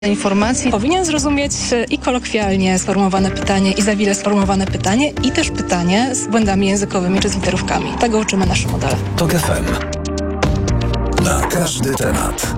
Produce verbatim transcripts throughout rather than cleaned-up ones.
informacji. Powinien zrozumieć i kolokwialnie sformułowane pytanie, i zawile sformułowane pytanie, i też pytanie z błędami językowymi czy z literówkami. Tego uczymy nasze modele. TOK F M. Na każdy temat.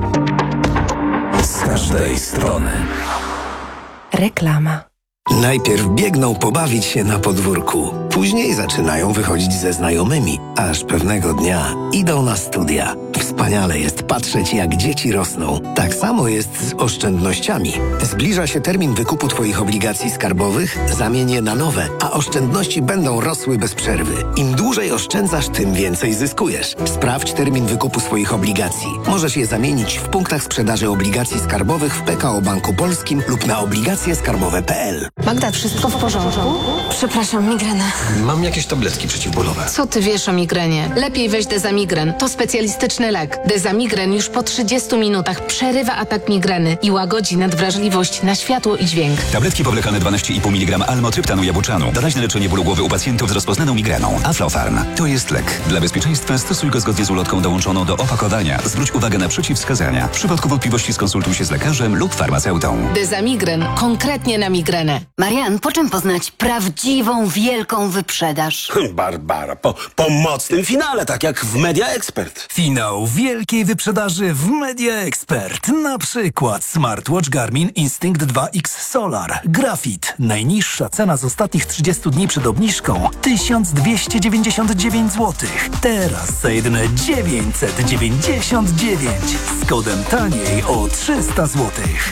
Z każdej strony. Reklama. Najpierw biegną pobawić się na podwórku. Później zaczynają wychodzić ze znajomymi. Aż pewnego dnia idą na studia. Wspaniale jest patrzeć, jak dzieci rosną. Tak samo jest z oszczędnościami. Zbliża się termin wykupu Twoich obligacji skarbowych, zamień je na nowe, a oszczędności będą rosły bez przerwy. Im dłużej oszczędzasz, tym więcej zyskujesz. Sprawdź termin wykupu swoich obligacji. Możesz je zamienić w punktach sprzedaży obligacji skarbowych w P K O Banku Polskim lub na obligacje skarbowe kropka p l. Magda, wszystko w porządku? Przepraszam, migrena. Mam jakieś tabletki przeciwbólowe. Co ty wiesz o migrenie? Lepiej weź Dezamigren. To specjalistyczny lek. Dezamigren już po trzydziestu minutach przerywa atak migreny i łagodzi nadwrażliwość na światło i dźwięk. Tabletki powlekane dwanaście i pół miligrama almotryptanu jabłczanu. Doraźne leczenie bólu głowy u pacjentów z rozpoznaną migreną. Aflofarm. To jest lek. Dla bezpieczeństwa stosuj go zgodnie z ulotką dołączoną do opakowania. Zwróć uwagę na przeciwwskazania. W przypadku wątpliwości skonsultuj się z lekarzem lub farmaceutą. Dezamigren. Konkretnie na migrenę. Marian, po czym poznać prawdziwą, wielką wyprzedaż? Barbara, po, po mocnym finale, tak jak w Media Expert. Finał wielkiej wyprzedaży w Media Expert. Na przykład smartwatch Garmin Instinct dwa X Solar. Grafit. Najniższa cena z ostatnich trzydziestu dni przed obniżką tysiąc dwieście dziewięćdziesiąt dziewięć złotych. Teraz za jedyne dziewięćset dziewięćdziesiąt dziewięć. Z kodem taniej o trzysta złotych.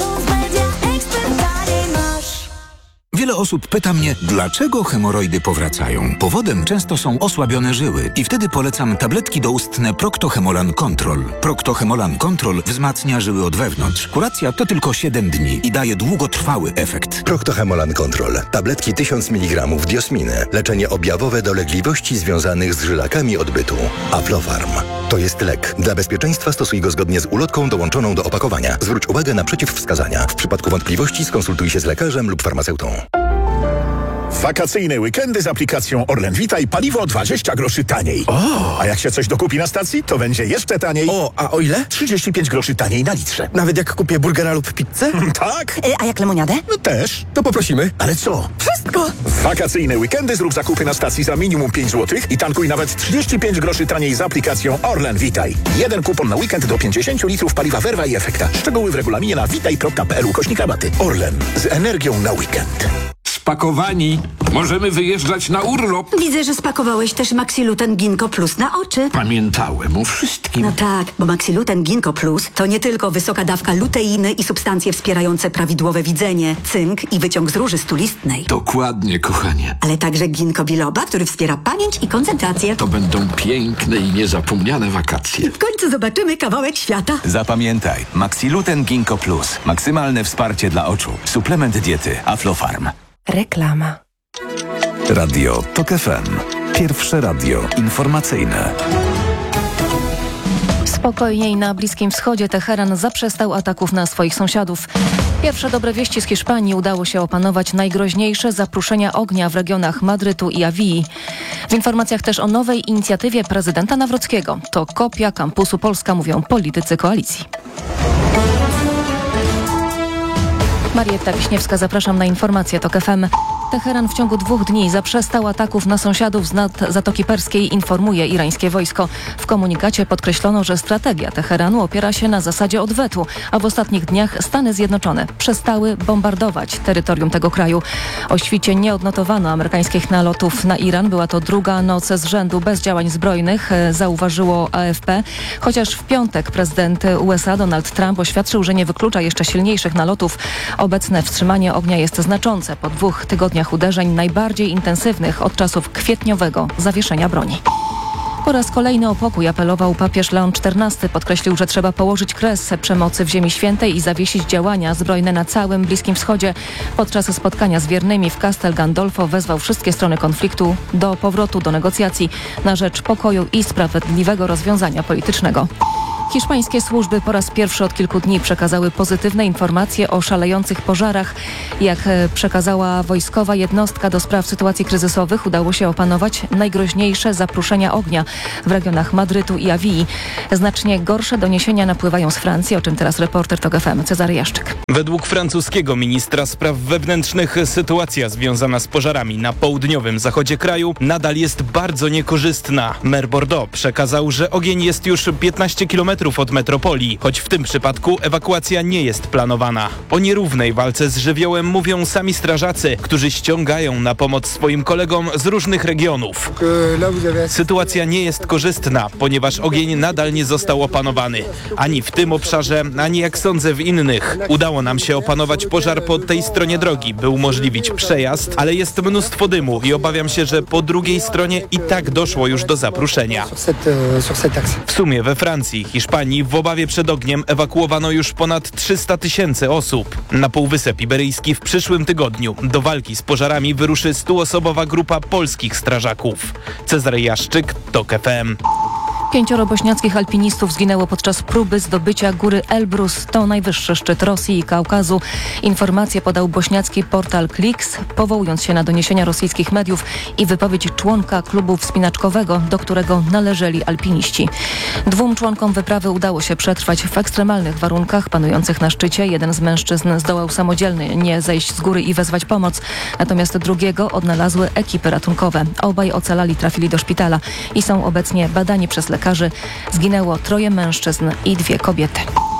Wiele osób pyta mnie, dlaczego hemoroidy powracają. Powodem często są osłabione żyły i wtedy polecam tabletki doustne Procto-Hemolan Control. Procto-Hemolan Control wzmacnia żyły od wewnątrz. Kuracja to tylko siedem dni i daje długotrwały efekt. Procto-Hemolan Control. Tabletki tysiąc miligramów diosminy. Leczenie objawowe dolegliwości związanych z żylakami odbytu. Aflofarm. To jest lek. Dla bezpieczeństwa stosuj go zgodnie z ulotką dołączoną do opakowania. Zwróć uwagę na przeciwwskazania. W przypadku wątpliwości skonsultuj się z lekarzem lub farmaceutą. Wakacyjne weekendy z aplikacją Orlen Vita i paliwo dwadzieścia groszy taniej. O! A jak się coś dokupi na stacji, to będzie jeszcze taniej. O, a o ile? trzydzieści pięć groszy taniej na litrze. Nawet jak kupię burgera lub pizzę? Tak. E, a jak lemoniadę? No też. To poprosimy. Ale co? Wszystko! W wakacyjne weekendy zrób zakupy na stacji za minimum pięć złotych i tankuj nawet trzydzieści pięć groszy taniej z aplikacją Orlen Vitaj. Jeden kupon na weekend do pięćdziesiąt litrów paliwa Verva i Efekta. Szczegóły w regulaminie na witaj kropka p l ukośnik rabaty. Orlen. Z energią na weekend. Spakowani. Możemy wyjeżdżać na urlop. Widzę, że spakowałeś też Maxiluten Ginkgo Plus na oczy. Pamiętałem o wszystkim. No tak, bo Maxiluten Ginkgo Plus to nie tylko wysoka dawka luteiny i substancje wspierające prawidłowe widzenie, cynk i wyciąg z róży stulistnej. Dokładnie, kochanie. Ale także ginkgo biloba, który wspiera pamięć i koncentrację. To będą piękne i niezapomniane wakacje. W końcu zobaczymy kawałek świata. Zapamiętaj. Maxiluten Ginkgo Plus. Maksymalne wsparcie dla oczu. Suplement diety Aflofarm. Reklama. Radio TOK F M. Pierwsze radio informacyjne. Spokojniej na Bliskim Wschodzie. Teheran zaprzestał ataków na swoich sąsiadów. Pierwsze dobre wieści z Hiszpanii. Udało się opanować najgroźniejsze zapruszenia ognia w regionach Madrytu i Awii. W informacjach też o nowej inicjatywie prezydenta Nawrockiego. To kopia kampusu Polska, mówią politycy koalicji. Marietta Wiśniewska, zapraszam na informacje TOK F M. Teheran w ciągu dwóch dni zaprzestał ataków na sąsiadów z nad Zatoki Perskiej, informuje irańskie wojsko. W komunikacie podkreślono, że strategia Teheranu opiera się na zasadzie odwetu, a w ostatnich dniach Stany Zjednoczone przestały bombardować terytorium tego kraju. O świcie nie odnotowano amerykańskich nalotów na Iran. Była to druga noc z rzędu bez działań zbrojnych, zauważyło A F P. Chociaż w piątek prezydent U S A Donald Trump oświadczył, że nie wyklucza jeszcze silniejszych nalotów. Obecne wstrzymanie ognia jest znaczące po dwóch tygodniach uderzeń najbardziej intensywnych od czasów kwietniowego zawieszenia broni. Po raz kolejny o pokój apelował papież Leon czternasty. Podkreślił, że trzeba położyć kres przemocy w Ziemi Świętej i zawiesić działania zbrojne na całym Bliskim Wschodzie. Podczas spotkania z wiernymi w Castel Gandolfo wezwał wszystkie strony konfliktu do powrotu do negocjacji na rzecz pokoju i sprawiedliwego rozwiązania politycznego. Hiszpańskie służby po raz pierwszy od kilku dni przekazały pozytywne informacje o szalejących pożarach. Jak przekazała wojskowa jednostka do spraw sytuacji kryzysowych, udało się opanować najgroźniejsze zapruszenia ognia w regionach Madrytu i Awii. Znacznie gorsze doniesienia napływają z Francji, o czym teraz reporter TOK F M Cezary Jaszczyk. Według francuskiego ministra spraw wewnętrznych sytuacja związana z pożarami na południowym zachodzie kraju nadal jest bardzo niekorzystna. Mer Bordeaux przekazał, że ogień jest już piętnaście kilometrów od metropolii, choć w tym przypadku ewakuacja nie jest planowana. O nierównej walce z żywiołem mówią sami strażacy, którzy ściągają na pomoc swoim kolegom z różnych regionów. Sytuacja nie jest korzystna, ponieważ ogień nadal nie został opanowany. Ani w tym obszarze, ani jak sądzę w innych. Udało nam się opanować pożar po tej stronie drogi, by umożliwić przejazd, ale jest mnóstwo dymu i obawiam się, że po drugiej stronie i tak doszło już do zapruszenia. W sumie we Francji, Hiszpanii w obawie przed ogniem ewakuowano już ponad trzysta tysięcy osób. Na Półwysep Iberyjski w przyszłym tygodniu do walki z pożarami wyruszy stuosobowa grupa polskich strażaków. Cezary Jaszczyk, TOK F M. Pięcioro bośniackich alpinistów zginęło podczas próby zdobycia góry Elbrus. To najwyższy szczyt Rosji i Kaukazu. Informację podał bośniacki portal Kliks, powołując się na doniesienia rosyjskich mediów i wypowiedź członka klubu wspinaczkowego, do którego należeli alpiniści. Dwóm członkom wyprawy udało się przetrwać w ekstremalnych warunkach panujących na szczycie. Jeden z mężczyzn zdołał samodzielnie nie zejść z góry i wezwać pomoc, natomiast drugiego odnalazły ekipy ratunkowe. Obaj ocalali, trafili do szpitala i są obecnie badani przez lekarzy. Zginęło troje mężczyzn i dwie kobiety.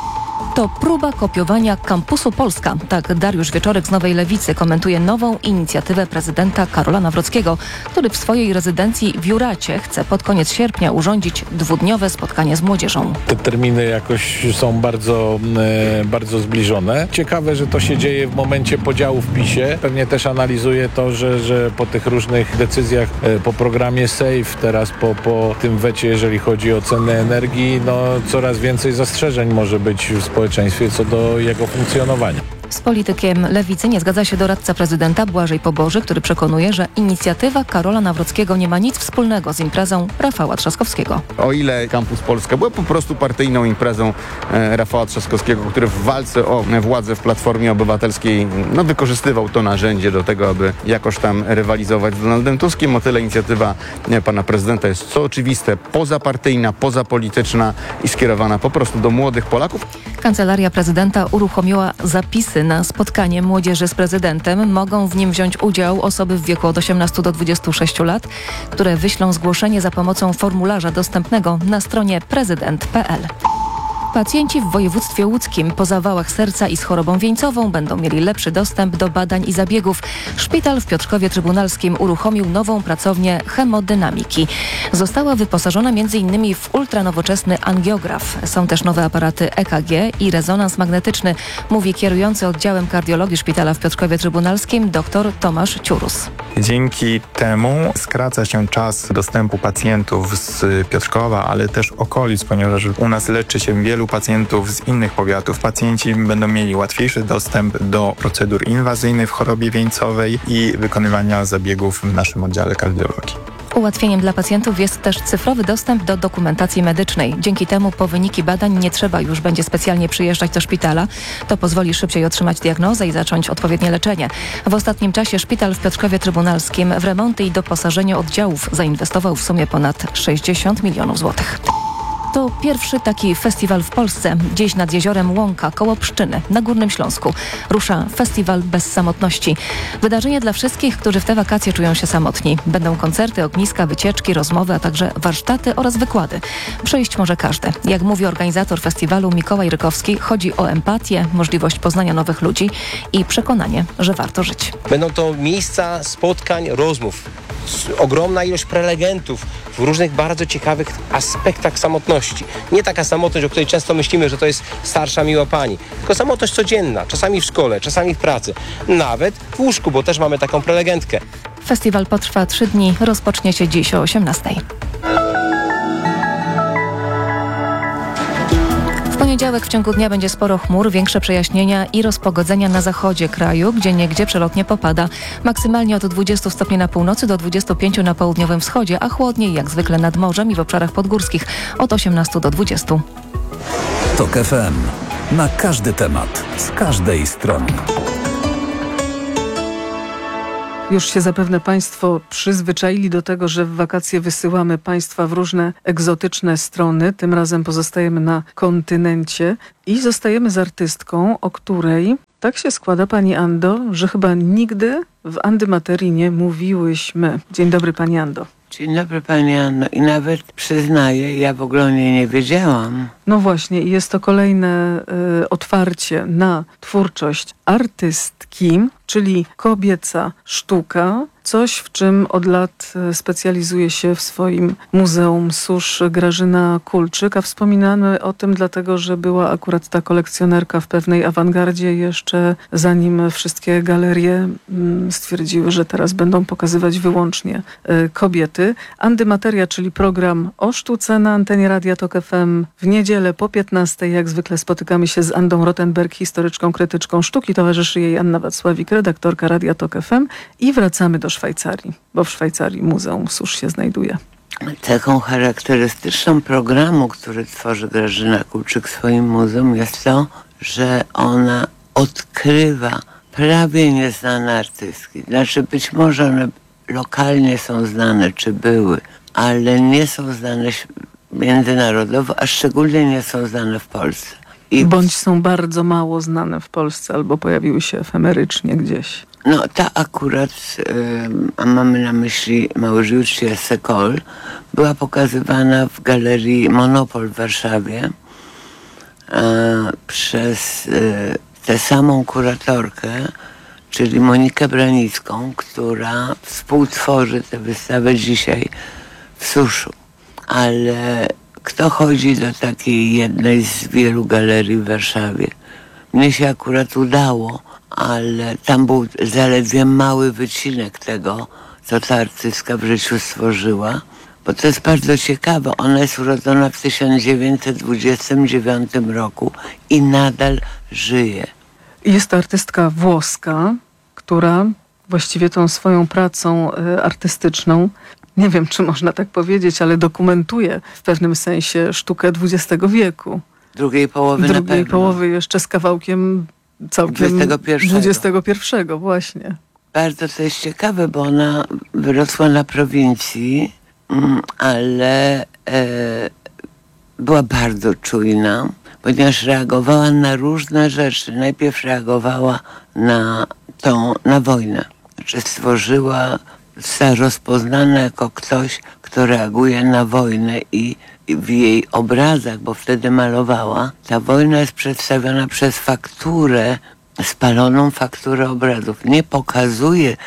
To próba kopiowania Kampusu Polska. Tak Dariusz Wieczorek z Nowej Lewicy komentuje nową inicjatywę prezydenta Karola Nawrockiego, który w swojej rezydencji w Juracie chce pod koniec sierpnia urządzić dwudniowe spotkanie z młodzieżą. Te terminy jakoś są bardzo, e, bardzo zbliżone. Ciekawe, że to się dzieje w momencie podziału w PiSie. Pewnie też analizuje to, że, że po tych różnych decyzjach, e, po programie SAFE, teraz po, po tym wecie, jeżeli chodzi o ceny energii, no coraz więcej zastrzeżeń może być w społeczeństwie co do jego funkcjonowania. Z politykiem Lewicy nie zgadza się doradca prezydenta Błażej Poboży, który przekonuje, że inicjatywa Karola Nawrockiego nie ma nic wspólnego z imprezą Rafała Trzaskowskiego. O ile Kampus Polska była po prostu partyjną imprezą e, Rafała Trzaskowskiego, który w walce o władzę w Platformie Obywatelskiej no, wykorzystywał to narzędzie do tego, aby jakoś tam rywalizować z Donaldem Tuskiem, o tyle inicjatywa e, pana prezydenta jest, co oczywiste, pozapartyjna, pozapolityczna i skierowana po prostu do młodych Polaków. Kancelaria prezydenta uruchomiła zapisy na spotkanie młodzieży z prezydentem. Mogą w nim wziąć udział osoby w wieku od osiemnastu do dwudziestu sześciu lat, które wyślą zgłoszenie za pomocą formularza dostępnego na stronie prezydent kropka p l. Pacjenci w województwie łódzkim po zawałach serca i z chorobą wieńcową będą mieli lepszy dostęp do badań i zabiegów. Szpital w Piotrkowie Trybunalskim uruchomił nową pracownię hemodynamiki. Została wyposażona między innymi w ultranowoczesny angiograf. Są też nowe aparaty E K G i rezonans magnetyczny, mówi kierujący oddziałem kardiologii szpitala w Piotrkowie Trybunalskim dr Tomasz Ciurus. Dzięki temu skraca się czas dostępu pacjentów z Piotrkowa, ale też okolic, ponieważ u nas leczy się wielu pacjentów z innych powiatów. Pacjenci będą mieli łatwiejszy dostęp do procedur inwazyjnych w chorobie wieńcowej i wykonywania zabiegów w naszym oddziale kardiologii. Ułatwieniem dla pacjentów jest też cyfrowy dostęp do dokumentacji medycznej. Dzięki temu po wyniki badań nie trzeba już będzie specjalnie przyjeżdżać do szpitala. To pozwoli szybciej otrzymać diagnozę i zacząć odpowiednie leczenie. W ostatnim czasie szpital w Piotrkowie Trybunalskim w remonty i doposażenie oddziałów zainwestował w sumie ponad sześćdziesiąt milionów złotych. To pierwszy taki festiwal w Polsce. Dziś nad jeziorem Łąka koło Pszczyny na Górnym Śląsku rusza Festiwal Bez Samotności. Wydarzenie dla wszystkich, którzy w te wakacje czują się samotni. Będą koncerty, ogniska, wycieczki, rozmowy, a także warsztaty oraz wykłady. Przyjść może każdy. Jak mówi organizator festiwalu Mikołaj Rykowski, chodzi o empatię, możliwość poznania nowych ludzi i przekonanie, że warto żyć. Będą to miejsca spotkań, rozmów. Ogromna ilość prelegentów w różnych bardzo ciekawych aspektach samotności. Nie taka samotność, o której często myślimy, że to jest starsza, miła pani, tylko samotność codzienna, czasami w szkole, czasami w pracy, nawet w łóżku, bo też mamy taką prelegentkę. Festiwal potrwa trzy dni, rozpocznie się dziś o osiemnastej. W poniedziałek w ciągu dnia będzie sporo chmur, większe przejaśnienia i rozpogodzenia na zachodzie kraju, gdzie niegdzie przelotnie popada. Maksymalnie od dwudziestu stopni na północy do dwudziestu pięciu na południowym wschodzie, a chłodniej jak zwykle nad morzem i w obszarach podgórskich od osiemnastu do dwudziestu. TOK F M. Na każdy temat, z każdej strony. Już się zapewne Państwo przyzwyczaili do tego, że w wakacje wysyłamy Państwa w różne egzotyczne strony. Tym razem pozostajemy na kontynencie i zostajemy z artystką, o której tak się składa, Pani Ando, że chyba nigdy w Andymaterii nie mówiłyśmy. Dzień dobry, Pani Ando. Dzień dobry, Pani Anno. I nawet przyznaję, ja w ogóle o niej nie wiedziałam. No właśnie, i jest to kolejne y, otwarcie na twórczość artystki, czyli kobieca sztuka. Coś, w czym od lat specjalizuje się w swoim Muzeum Susz Grażyna Kulczyk, a wspominamy o tym dlatego, że była akurat ta kolekcjonerka w pewnej awangardzie jeszcze zanim wszystkie galerie stwierdziły, że teraz będą pokazywać wyłącznie kobiety. Andymateria, czyli program o sztuce na antenie Radia Tok F M w niedzielę po piętnastej. Jak zwykle spotykamy się z Andą Rottenberg, historyczką, krytyczką sztuki. Towarzyszy jej Anna Wacławik, redaktorka Radia Tok F M i wracamy do Szwajcarii, bo w Szwajcarii Muzeum Susz się znajduje. Cechą charakterystyczną programu, który tworzy Grażyna Kulczyk w swoim muzeum, jest to, że ona odkrywa prawie nieznane artystki. Znaczy być może one lokalnie są znane, czy były, ale nie są znane międzynarodowo, a szczególnie nie są znane w Polsce. I bądź są bardzo mało znane w Polsce, albo pojawiły się efemerycznie gdzieś. No ta akurat, a mamy na myśli Małżucie Sekol, była pokazywana w galerii Monopol w Warszawie przez tę samą kuratorkę, czyli Monikę Branicką, która współtworzy tę wystawę dzisiaj w Suszu. Ale kto chodzi do takiej jednej z wielu galerii w Warszawie? Mnie się akurat udało, ale tam był zaledwie mały wycinek tego, co ta artystka w życiu stworzyła, bo to jest bardzo ciekawe. Ona jest urodzona w tysiąc dziewięćset dwudziestym dziewiątym roku i nadal żyje. Jest to artystka włoska, która właściwie tą swoją pracą artystyczną, nie wiem, czy można tak powiedzieć, ale dokumentuje w pewnym sensie sztukę dwudziestego wieku. Drugiej połowy Drugiej na pewno. połowy jeszcze z kawałkiem całkiem dwudziestego pierwszego. dwudziestego pierwszego, właśnie. Bardzo to jest ciekawe, bo ona wyrosła na prowincji, ale e, była bardzo czujna, ponieważ reagowała na różne rzeczy. Najpierw reagowała na tą, na wojnę. Znaczy stworzyła, została rozpoznana jako ktoś, kto reaguje na wojnę i w jej obrazach, bo wtedy malowała, ta wojna jest przedstawiona przez fakturę, spaloną fakturę obrazów. Nie pokazuje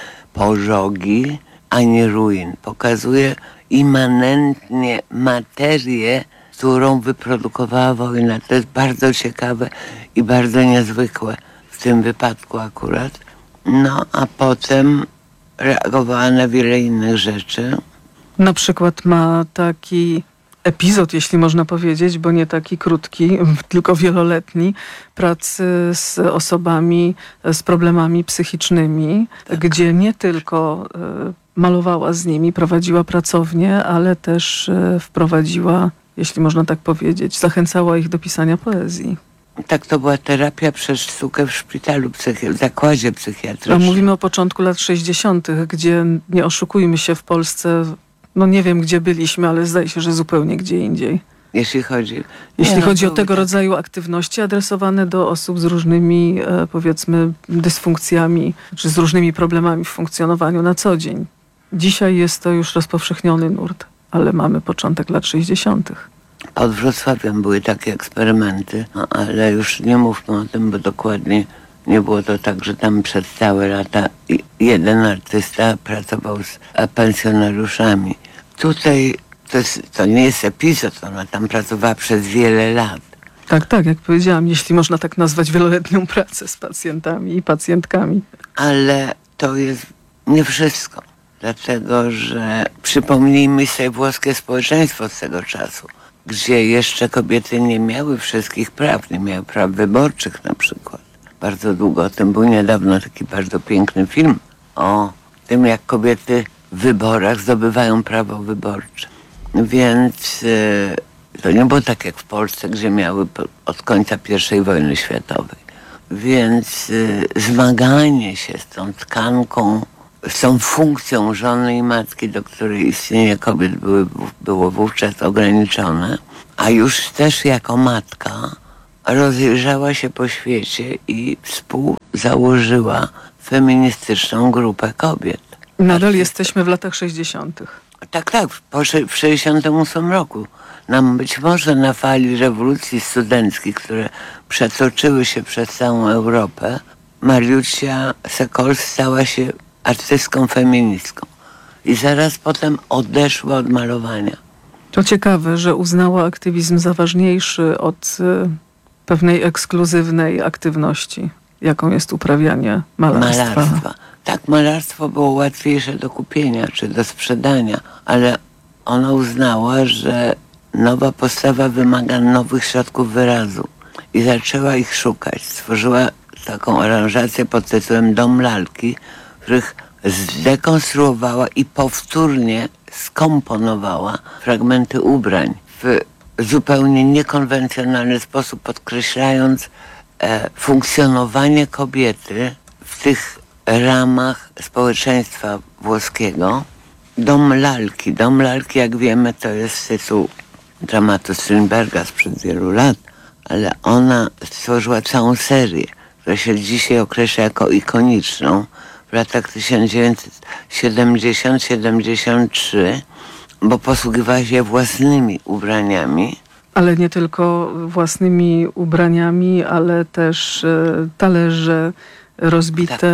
pożogi ani ruin. Pokazuje immanentnie materię, którą wyprodukowała wojna. To jest bardzo ciekawe i bardzo niezwykłe w tym wypadku akurat. No a potem reagowała na wiele innych rzeczy. Na przykład ma taki epizod, jeśli można powiedzieć, bo nie taki krótki, tylko wieloletni, pracy z osobami z problemami psychicznymi, tak. Gdzie nie tylko y, malowała z nimi, prowadziła pracownię, ale też y, wprowadziła, jeśli można tak powiedzieć, zachęcała ich do pisania poezji. Tak, to była terapia przez sztukę w szpitalu, psychi- w zakładzie psychiatrycznym. A mówimy o początku lat sześćdziesiątych, gdzie, nie oszukujmy się, w Polsce, no nie wiem gdzie byliśmy, ale zdaje się, że zupełnie gdzie indziej. Jeśli chodzi... Jeśli nie, chodzi no, o tego tak. rodzaju aktywności adresowane do osób z różnymi, e, powiedzmy, dysfunkcjami, czy z różnymi problemami w funkcjonowaniu na co dzień. Dzisiaj jest to już rozpowszechniony nurt, ale mamy początek lat sześćdziesiątych. Pod Wrocławiem były takie eksperymenty, no, ale już nie mówmy o tym, bo dokładnie nie było to tak, że tam przez całe lata jeden artysta pracował z pensjonariuszami. Tutaj to, jest, to nie jest epizod, ona tam pracowała przez wiele lat. Tak, tak, jak powiedziałam, jeśli można tak nazwać wieloletnią pracę z pacjentami i pacjentkami. Ale to jest nie wszystko, dlatego że przypomnijmy sobie włoskie społeczeństwo z tego czasu, gdzie jeszcze kobiety nie miały wszystkich praw, nie miały praw wyborczych na przykład. Bardzo długo o tym był niedawno taki bardzo piękny film o tym, jak kobiety w wyborach zdobywają prawo wyborcze. Więc y, To nie było tak jak w Polsce, gdzie miały od końca pierwszej wojny światowej. Więc y, zmaganie się z tą tkanką, z tą funkcją żony i matki, do której istnienie kobiet były, było wówczas ograniczone, a już też jako matka rozejrzała się po świecie i współzałożyła feministyczną grupę kobiet. Nadal jesteśmy w latach sześćdziesiątych. Tak, tak, po, w sześćdziesiątym ósmym roku. Nam być może na fali rewolucji studenckich, które przetoczyły się przez całą Europę, Mariuccia Secols stała się artystką feministką. I zaraz potem odeszła od malowania. To ciekawe, że uznała aktywizm za ważniejszy od y, pewnej ekskluzywnej aktywności, jaką jest uprawianie malarstwa. Malarstwa. Tak, malarstwo było łatwiejsze do kupienia czy do sprzedania, ale ona uznała, że nowa postawa wymaga nowych środków wyrazu i zaczęła ich szukać. Stworzyła taką aranżację pod tytułem Dom lalki, w których zdekonstruowała i powtórnie skomponowała fragmenty ubrań w zupełnie niekonwencjonalny sposób, podkreślając e, funkcjonowanie kobiety w tych ramach społeczeństwa włoskiego. Dom lalki. Dom lalki, jak wiemy, to jest tytuł dramatu Strindberga sprzed wielu lat, ale ona stworzyła całą serię, która się dzisiaj określa jako ikoniczną. W latach tysiąc dziewięćset siedemdziesiąt do siedemdziesiąt trzy, bo posługiwała się własnymi ubraniami. Ale nie tylko własnymi ubraniami, ale też e, talerze rozbite, tak.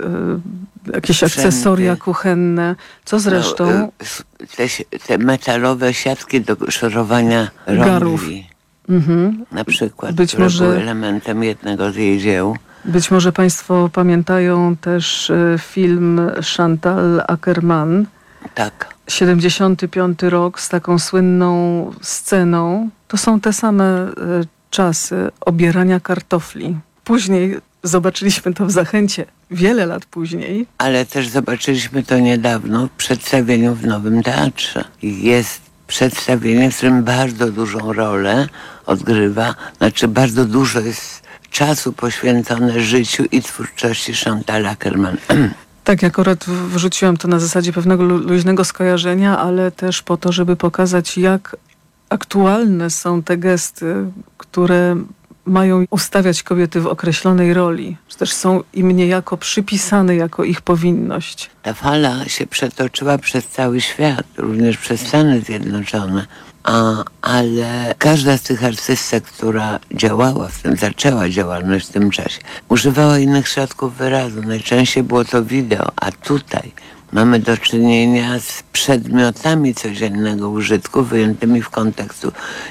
e, jakieś Sprzęty. akcesoria kuchenne, co zresztą... No, te, te metalowe siatki do szorowania garów. rąbli, mhm. na przykład, Być które może... były elementem jednego z jej dzieł. Być może Państwo pamiętają też film Chantal Akerman. Tak. siedemdziesiąty piąty rok z taką słynną sceną. To są te same czasy obierania kartofli. Później zobaczyliśmy to w Zachęcie, wiele lat później. Ale też zobaczyliśmy to niedawno w przedstawieniu w Nowym Teatrze. Jest przedstawienie, w którym bardzo dużą rolę odgrywa, znaczy bardzo dużo jest czasu poświęcone życiu i twórczości Chantal Akerman. Tak, akurat wrzuciłam to na zasadzie pewnego luźnego skojarzenia, ale też po to, żeby pokazać, jak aktualne są te gesty, które mają ustawiać kobiety w określonej roli, że też są im niejako przypisane jako ich powinność. Ta fala się przetoczyła przez cały świat, również przez Stany Zjednoczone. A, ale każda z tych artystek, która działała w tym, zaczęła działalność w tym czasie, używała innych środków wyrazu. Najczęściej było to wideo, a tutaj mamy do czynienia z przedmiotami codziennego użytku wyjętymi w kontekstu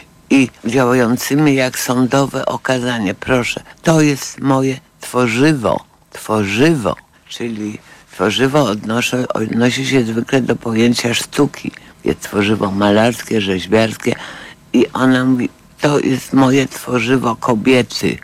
i działającymi jak sądowe okazanie. Proszę, to jest moje tworzywo, tworzywo, czyli tworzywo odnoszę, odnosi się zwykle do pojęcia sztuki. Jest tworzywo malarskie, rzeźbiarskie i ona mówi, to jest moje tworzywo kobiety.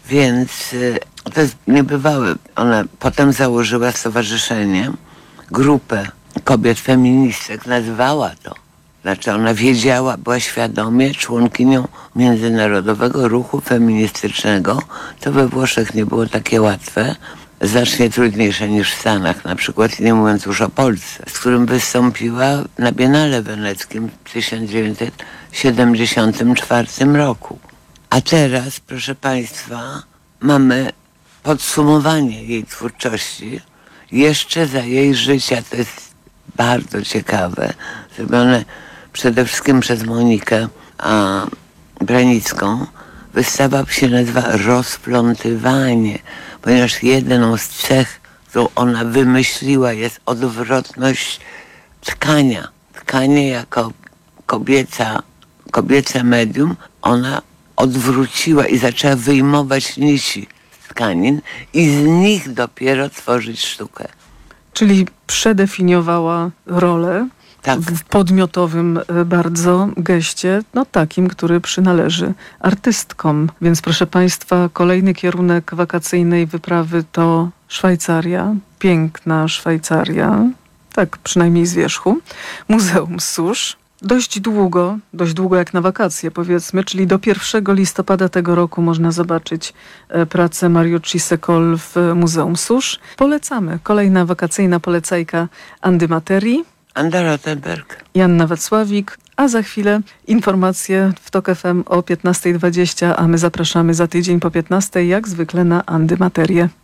Więc y, to jest niebywałe. Ona potem założyła stowarzyszenie, grupę kobiet feministek, nazwała to. Znaczy ona wiedziała, była świadomie członkinią Międzynarodowego Ruchu Feministycznego. To we Włoszech nie było takie łatwe. Znacznie trudniejsze niż w Stanach, na przykład, nie mówiąc już o Polsce, z którym wystąpiła na Biennale Weneckim w tysiąc dziewięćset siedemdziesiątym czwartym roku. A teraz, proszę Państwa, mamy podsumowanie jej twórczości jeszcze za jej życia. To jest bardzo ciekawe, zrobione przede wszystkim przez Monikę a, Branicką. Wystawa się nazywa Rozplątywanie, ponieważ jedną z cech, którą ona wymyśliła, jest odwrotność tkania. Tkanie jako kobieca, kobiece medium, ona odwróciła i zaczęła wyjmować nici z tkanin i z nich dopiero tworzyć sztukę. Czyli przedefiniowała rolę tak. w podmiotowym bardzo geście, no takim, który przynależy artystkom. Więc proszę Państwa, kolejny kierunek wakacyjnej wyprawy to Szwajcaria, piękna Szwajcaria, tak przynajmniej z wierzchu, Muzeum Susz. dość długo, dość długo jak na wakacje powiedzmy, czyli do pierwszego listopada tego roku można zobaczyć e, pracę Mariucci Secol w Muzeum Susz. Polecamy. Kolejna wakacyjna polecajka Andy Materii. Anda Rottenberg. Janna Wacławik. A za chwilę informacje w TOK F M o piętnasta dwadzieścia, a my zapraszamy za tydzień po piętnastej jak zwykle na Andy Materię.